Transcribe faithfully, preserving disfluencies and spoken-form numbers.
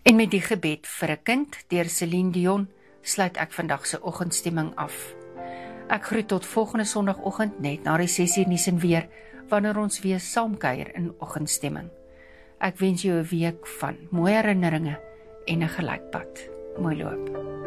En met die gebed vir 'n kind deur Celine Dion sluit ek vandag se oggendstemming af. Ek groet tot volgende Sondagoggend net na die ses uur nuus en weer, wanneer ons weer saamkuier in oggendstemming. Ek wens jou 'n week van mooi herinneringe en 'n gelykpad. Mooi loop.